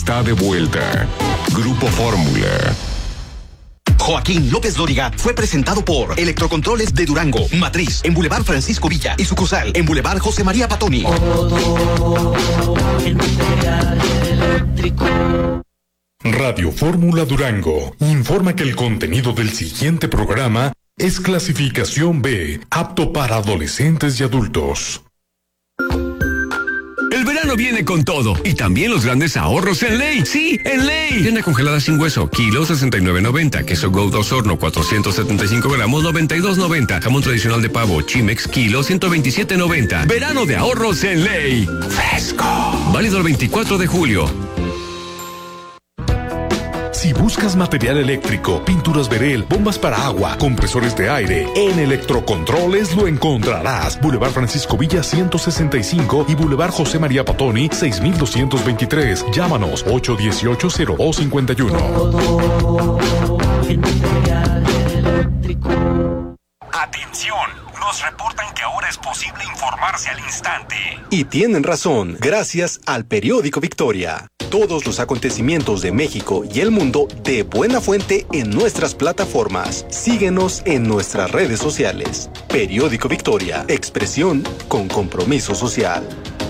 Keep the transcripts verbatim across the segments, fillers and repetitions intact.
Está de vuelta. Grupo Fórmula. Joaquín López Dóriga fue presentado por Electrocontroles de Durango, matriz en Boulevard Francisco Villa y sucursal en Boulevard José María Patoni. Radio Fórmula Durango informa que el contenido del siguiente programa es clasificación B, apto para adolescentes y adultos. El verano viene con todo y también los grandes ahorros en Ley. Sí, en Ley. Tienda congelada sin hueso, kilo sesenta y nueve noventa. Queso Gouda Horno, cuatrocientos setenta y cinco gramos, noventa y dos noventa. Jamón tradicional de pavo, Chimex, kilo ciento veintisiete noventa. Verano de ahorros en Ley. Fresco. Válido el veinticuatro de julio. Si buscas material eléctrico, pinturas Verel, bombas para agua, compresores de aire, en Electrocontroles lo encontrarás. Boulevard Francisco Villa ciento sesenta y cinco y Boulevard José María Patoni seis mil doscientos veintitrés. Llámanos ocho uno ocho, cero dos cinco uno. Atención, nos reportan que ahora es posible informarse al instante. Y tienen razón, gracias al periódico Victoria. Todos los acontecimientos de México y el mundo de buena fuente en nuestras plataformas. Síguenos en nuestras redes sociales. Periódico Victoria, expresión con compromiso social.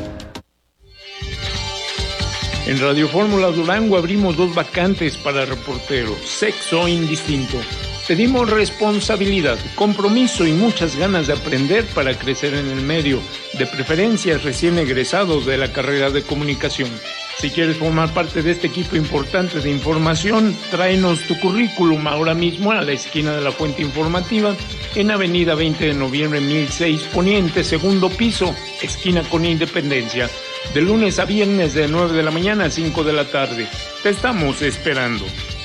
En Radio Fórmula Durango abrimos dos vacantes para reporteros, sexo indistinto. Pedimos responsabilidad, compromiso y muchas ganas de aprender para crecer en el medio, de preferencia recién egresados de la carrera de comunicación. Si quieres formar parte de este equipo importante de información, tráenos tu currículum ahora mismo a la esquina de la Fuente Informativa, en Avenida veinte de noviembre mil seis Poniente, segundo piso, esquina con Independencia, de lunes a viernes de nueve de la mañana a cinco de la tarde. Te estamos esperando.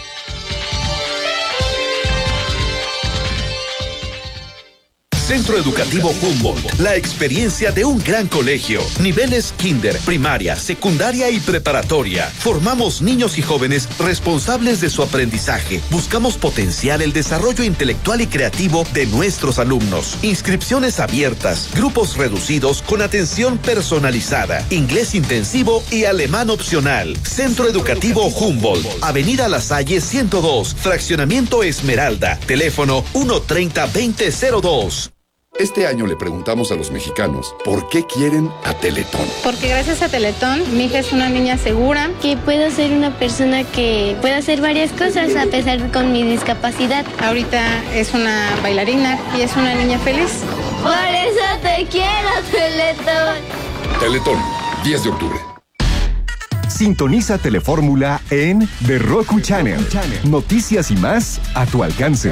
Centro Educativo Humboldt, la experiencia de un gran colegio. Niveles kinder, primaria, secundaria y preparatoria. Formamos niños y jóvenes responsables de su aprendizaje. Buscamos potenciar el desarrollo intelectual y creativo de nuestros alumnos. Inscripciones abiertas, grupos reducidos con atención personalizada, inglés intensivo y alemán opcional. Centro Educativo Humboldt, Avenida La Salle ciento dos, Fraccionamiento Esmeralda. Teléfono uno treinta, veinte cero dos. Este año le preguntamos a los mexicanos por qué quieren a Teletón. Porque gracias a Teletón, mi hija es una niña segura. Que puedo ser una persona que pueda hacer varias cosas a pesar con mi discapacidad. Ahorita es una bailarina y es una niña feliz. Por eso te quiero, Teletón. Teletón, diez de octubre. Sintoniza Telefórmula en The Roku Channel. Noticias y más a tu alcance.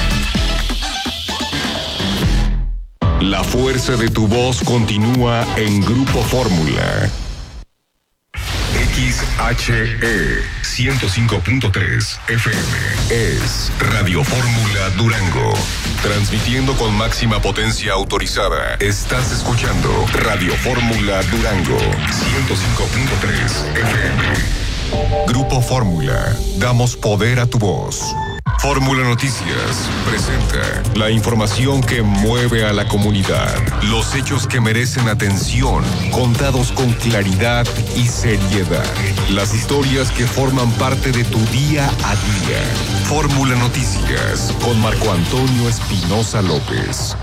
La fuerza de tu voz continúa en Grupo Fórmula. X H E ciento cinco punto tres F M es Radio Fórmula Durango. Transmitiendo con máxima potencia autorizada. Estás escuchando Radio Fórmula Durango ciento cinco punto tres F M. Grupo Fórmula. Damos poder a tu voz. Fórmula Noticias presenta la información que mueve a la comunidad, los hechos que merecen atención, contados con claridad y seriedad, las historias que forman parte de tu día a día. Fórmula Noticias con Marco Antonio Espinosa López.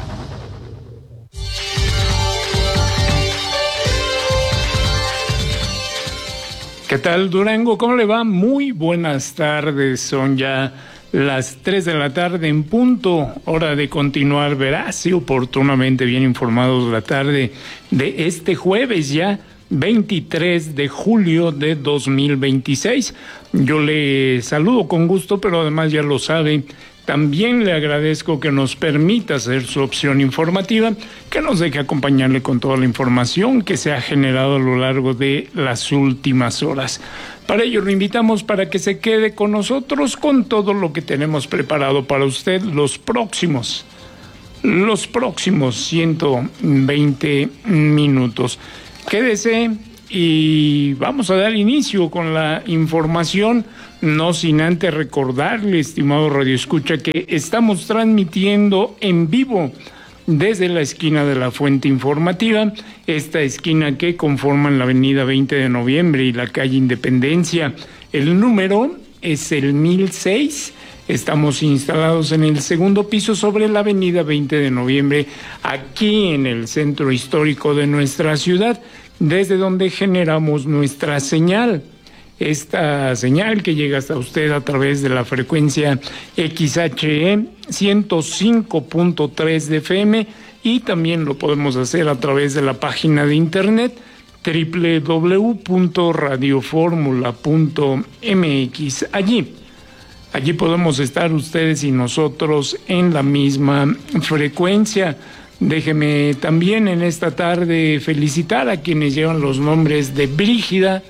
¿Qué tal, Durango? ¿Cómo le va? Muy buenas tardes, son ya las tres de la tarde en punto, hora de continuar veraz y oportunamente bien informados la tarde de este jueves ya, veintitrés de julio de dos mil veintiséis. Yo le saludo con gusto, pero además ya lo sabe, también le agradezco que nos permita hacer su opción informativa, que nos deje acompañarle con toda la información que se ha generado a lo largo de las últimas horas. Para ello lo invitamos para que se quede con nosotros con todo lo que tenemos preparado para usted los próximos, los próximos ciento veinte minutos. Quédese y vamos a dar inicio con la información, no sin antes recordarle, estimado radioescucha, que estamos transmitiendo en vivo desde la esquina de la Fuente Informativa, esta esquina que conforman la avenida veinte de noviembre y la calle Independencia. El número es el mil seis. Estamos instalados en el segundo piso sobre la avenida veinte de noviembre, aquí en el centro histórico de nuestra ciudad, desde donde generamos nuestra señal. Esta señal que llega hasta usted a través de la frecuencia X H E ciento cinco punto tres de F M, y también lo podemos hacer a través de la página de internet doble u doble u doble u punto radio fórmula punto m x. Allí, allí podemos estar ustedes y nosotros en la misma frecuencia. Déjeme también en esta tarde felicitar a quienes llevan los nombres de Brígida,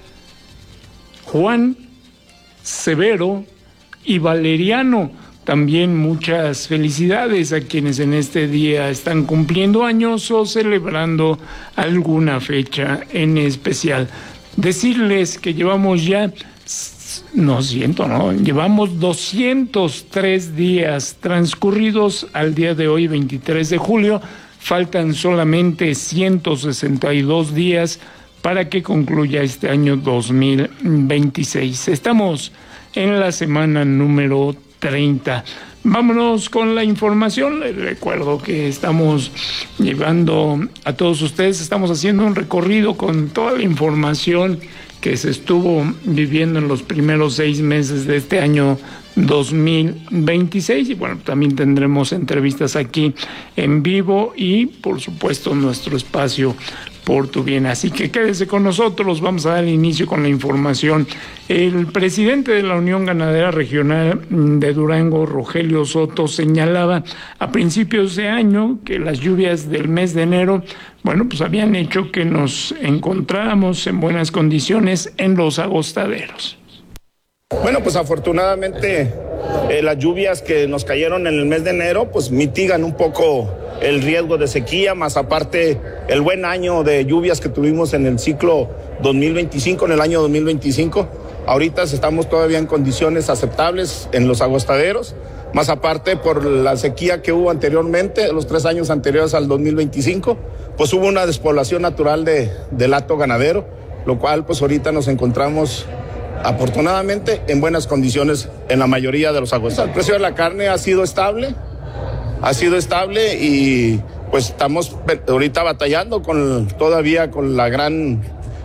Juan, Severo y Valeriano. También muchas felicidades a quienes en este día están cumpliendo años o celebrando alguna fecha en especial. Decirles que llevamos ya, no siento, no, llevamos doscientos tres días transcurridos al día de hoy, veintitrés de julio. Faltan solamente ciento sesenta y dos días para que concluya este año dos mil veintiséis. Estamos en la semana número treinta. Vámonos con la información. Les recuerdo que estamos llevando a todos ustedes, estamos haciendo un recorrido con toda la información que se estuvo viviendo en los primeros seis meses de este año dos mil veintiséis, y bueno, también tendremos entrevistas aquí en vivo y por supuesto nuestro espacio Por Tu Bien. Así que quédese con nosotros, vamos a dar inicio con la información. El presidente de la Unión Ganadera Regional de Durango, Rogelio Soto, señalaba a principios de año que las lluvias del mes de enero, bueno, pues habían hecho que nos encontráramos en buenas condiciones en los agostaderos. Bueno, pues afortunadamente eh, las lluvias que nos cayeron en el mes de enero pues mitigan un poco el riesgo de sequía, más aparte el buen año de lluvias que tuvimos en el ciclo dos mil veinticinco, en el año dos mil veinticinco. Ahorita estamos todavía en condiciones aceptables en los agostaderos, más aparte por la sequía que hubo anteriormente, los tres años anteriores al dos mil veinticinco, pues hubo una despoblación natural de, del hato ganadero, lo cual pues ahorita nos encontramos afortunadamente en buenas condiciones en la mayoría de los agostaderos. El precio de la carne ha sido estable, ha sido estable y pues estamos ahorita batallando con todavía con la gran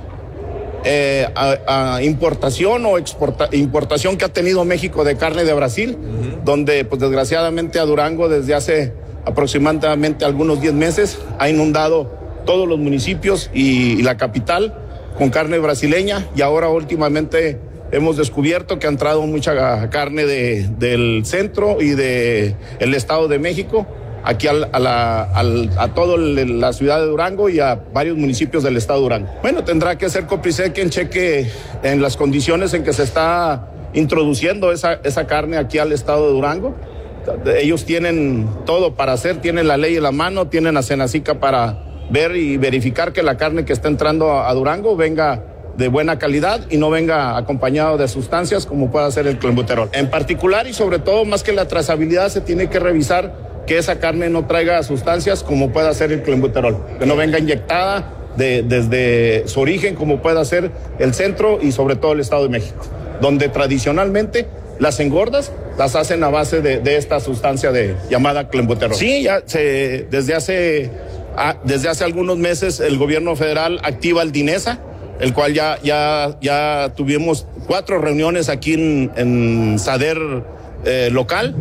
eh, a, a importación o exporta, importación que ha tenido México de carne de Brasil, uh-huh. donde pues desgraciadamente a Durango desde hace aproximadamente algunos diez meses ha inundado todos los municipios y, y la capital con carne brasileña, y ahora últimamente hemos descubierto que ha entrado mucha carne de, del centro y de el Estado de México aquí al, a, la, al, a toda la ciudad de Durango y a varios municipios del Estado de Durango. Bueno, tendrá que ser Copricet quien cheque en las condiciones en que se está introduciendo esa, esa carne aquí al Estado de Durango. Ellos tienen todo para hacer, tienen la ley en la mano, tienen a Senacica para ver y verificar que la carne que está entrando a, a Durango venga de buena calidad y no venga acompañado de sustancias como pueda ser el clenbuterol. En particular y sobre todo, más que la trazabilidad, se tiene que revisar que esa carne no traiga sustancias como pueda ser el clenbuterol, que no venga inyectada de, desde su origen como pueda ser el centro y sobre todo el Estado de México, donde tradicionalmente las engordas las hacen a base de, de esta sustancia de, llamada clenbuterol. Sí, ya se, desde hace... Ah, desde hace algunos meses el gobierno federal activa el DINESA, el cual ya, ya, ya tuvimos cuatro reuniones aquí en, en SADER eh, local,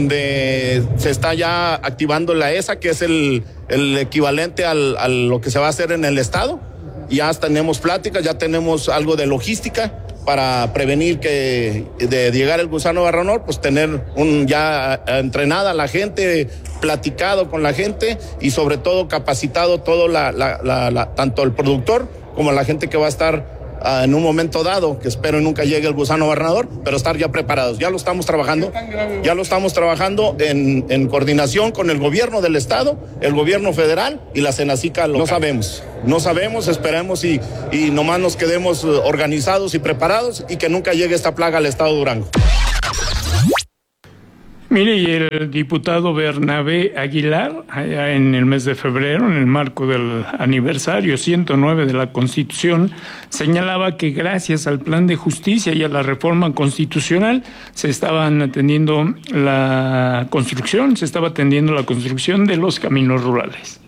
donde se está ya activando la E S A, que es el, el equivalente al, a lo que se va a hacer en el estado. Ya tenemos pláticas, ya tenemos algo de logística para prevenir que de llegar el gusano barronor, pues tener un ya entrenada la gente, platicado con la gente y sobre todo capacitado todo la, la, la, la tanto el productor como la gente que va a estar uh, en un momento dado, que espero nunca llegue el gusano barrenador, pero estar ya preparados. Ya lo estamos trabajando, ya lo estamos trabajando en, en coordinación con el gobierno del estado, el gobierno federal y la Senacica local. No sabemos, no sabemos, esperemos y, y nomás nos quedemos organizados y preparados y que nunca llegue esta plaga al estado de Durango. Mire, y el diputado Bernabé Aguilar, allá en el mes de febrero, en el marco del aniversario ciento nueve de la Constitución, señalaba que gracias al plan de justicia y a la reforma constitucional se estaban atendiendo la construcción, se estaba atendiendo la construcción de los caminos rurales.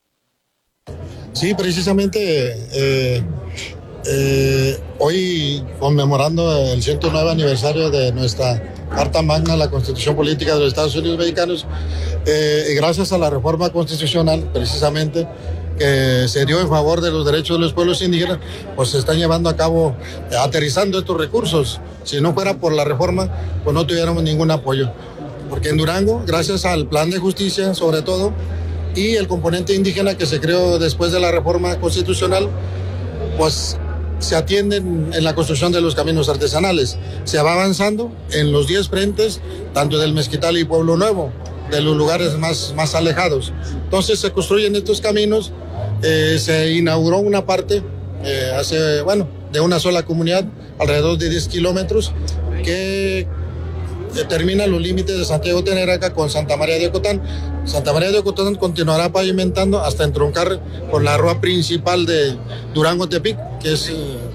Sí, precisamente eh, eh, hoy conmemorando el ciento nueve aniversario de nuestra Carta Magna, la Constitución Política de los Estados Unidos Mexicanos, eh, y gracias a la reforma constitucional, precisamente, que se dio en favor de los derechos de los pueblos indígenas, pues se están llevando a cabo, eh, aterrizando estos recursos. Si no fuera por la reforma, pues no tuviéramos ningún apoyo. Porque en Durango, gracias al plan de justicia, sobre todo, y el componente indígena que se creó después de la reforma constitucional, pues se atienden en la construcción de los caminos artesanales. Se va avanzando en los diez frentes, tanto del Mezquital y Pueblo Nuevo, de los lugares más, más alejados. Entonces se construyen estos caminos, eh, se inauguró una parte eh, hace, bueno, de una sola comunidad, alrededor de diez kilómetros, que termina los límites de Santiago Teneraca con Santa María de Ocotán. Santa María de Ocotán continuará pavimentando hasta entroncar con la rúa principal de Durango-Tepic, que es,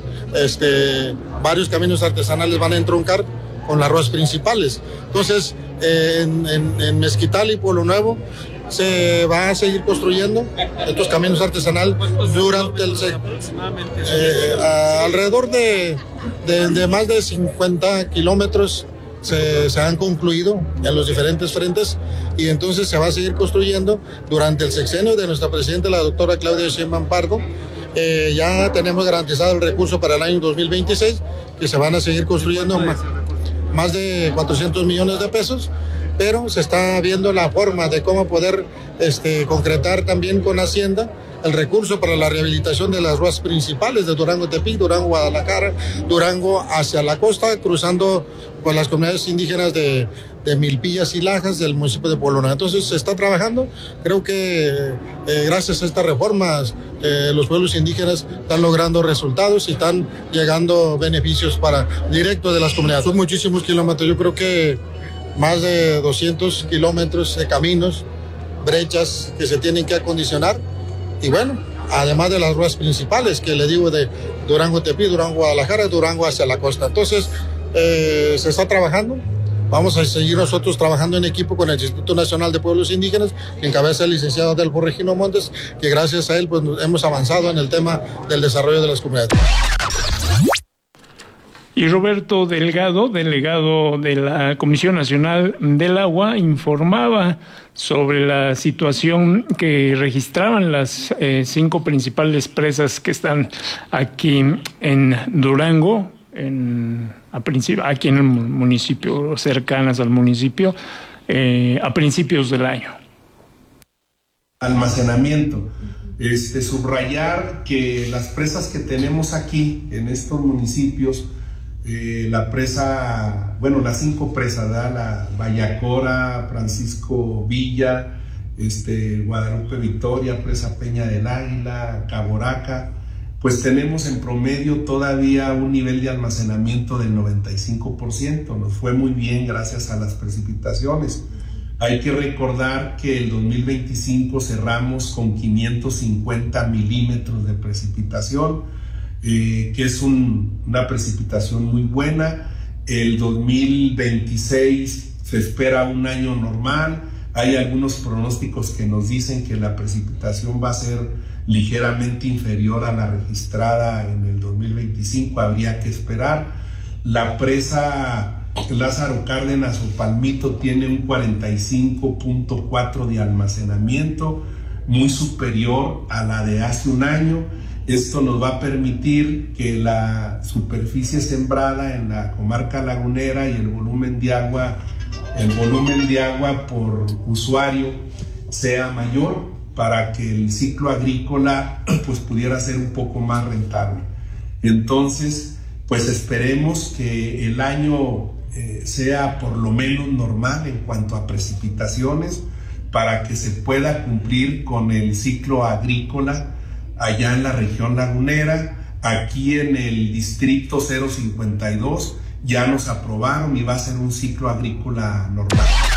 este, varios caminos artesanales van a entroncar con las ruas principales. Entonces, eh, en, en, en Mezquital y Pueblo Nuevo se va a seguir construyendo estos caminos artesanales durante el eh, a, alrededor de, de, de más de cincuenta kilómetros Se, se han concluido en los diferentes frentes y entonces se va a seguir construyendo durante el sexenio de nuestra presidenta, la doctora Claudia Sheinbaum Pardo. Eh, ya tenemos garantizado el recurso para el año dos mil veintiséis, que se van a seguir construyendo más, más de cuatrocientos millones de pesos, pero se está viendo la forma de cómo poder este, concretar también con Hacienda el recurso para la rehabilitación de las ruas principales de Durango-Tepic, Durango-Guadalajara, Durango hacia la costa, cruzando con las comunidades indígenas de, de Milpillas y Lajas del municipio de Pueblo Nuevo. Entonces se está trabajando. Creo que eh, gracias a estas reformas eh, los pueblos indígenas están logrando resultados y están llegando beneficios para directo de las comunidades. Son muchísimos kilómetros, yo creo que más de doscientos kilómetros de caminos, brechas que se tienen que acondicionar. Y bueno, además de las ruas principales que le digo de Durango-Tepic, Durango-Guadalajara, Durango hacia la costa. Entonces, eh, se está trabajando. Vamos a seguir nosotros trabajando en equipo con el Instituto Nacional de Pueblos Indígenas, que encabeza el licenciado Adelfo Regino Montes, que gracias a él pues, hemos avanzado en el tema del desarrollo de las comunidades. Y Roberto Delgado, delegado de la Comisión Nacional del Agua, informaba sobre la situación que registraban las eh, cinco principales presas que están aquí en Durango, en, a aquí en el municipio, cercanas al municipio, eh, a principios del año. Almacenamiento. Este, subrayar que las presas que tenemos aquí en estos municipios, Eh, la presa, bueno, las cinco presas, ¿verdad? La Vallacora, Francisco Villa, este, Guadalupe Victoria, presa Peña del Águila, Caboraca, pues tenemos en promedio todavía un nivel de almacenamiento del noventa y cinco por ciento. Nos fue muy bien gracias a las precipitaciones. Hay que recordar que el dos mil veinticinco cerramos con quinientos cincuenta milímetros de precipitación, Eh, que es un, una precipitación muy buena. El dos mil veintiséis se espera un año normal. Hay algunos pronósticos que nos dicen que la precipitación va a ser ligeramente inferior a la registrada en el dos mil veinticinco, habría que esperar. La presa Lázaro Cárdenas o Palmito tiene un cuarenta y cinco punto cuatro de almacenamiento, muy superior a la de hace un año. Esto nos va a permitir que la superficie sembrada en la comarca lagunera y el volumen de agua, el volumen de agua por usuario sea mayor para que el ciclo agrícola pues pudiera ser un poco más rentable. Entonces, pues esperemos que el año eh, sea por lo menos normal en cuanto a precipitaciones para que se pueda cumplir con el ciclo agrícola allá en la región lagunera. Aquí en el distrito cero cincuenta y dos ya nos aprobaron y va a ser un ciclo agrícola normal.